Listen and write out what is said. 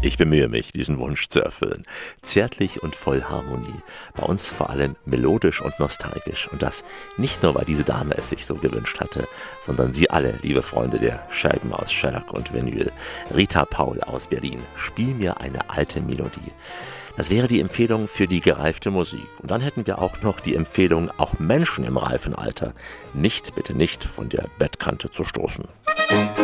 Ich bemühe mich, diesen Wunsch zu erfüllen. Zärtlich und voll Harmonie. Bei uns vor allem melodisch und nostalgisch. Und das nicht nur, weil diese Dame es sich so gewünscht hatte, sondern Sie alle, liebe Freunde der Scheiben aus Shellac und Vinyl. Rita Paul aus Berlin. Spiel mir eine alte Melodie. Das wäre die Empfehlung für die gereifte Musik. Und dann hätten wir auch noch die Empfehlung, auch Menschen im reifen Alter bitte nicht von der Bettkante zu stoßen.